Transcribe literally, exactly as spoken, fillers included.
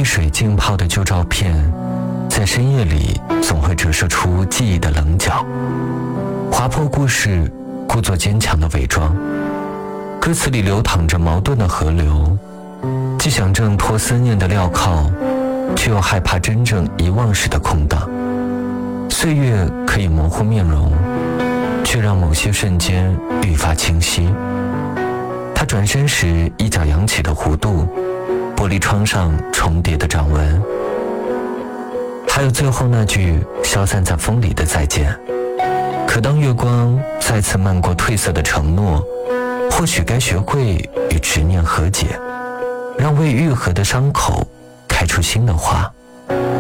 泪水浸泡的旧照片，在深夜里总会折射出记忆的棱角，划破故事，故作坚强的伪装。歌词里流淌着矛盾的河流，既想挣脱思念的镣铐，却又害怕真正遗忘时的空档。岁月可以模糊面容，却让某些瞬间愈发清晰。他转身时一角扬起的弧度，玻璃窗上重叠的掌纹，还有最后那句消散在风里的再见。可当月光再次漫过褪色的承诺，或许该学会与执念和解，让未愈合的伤口开出新的花。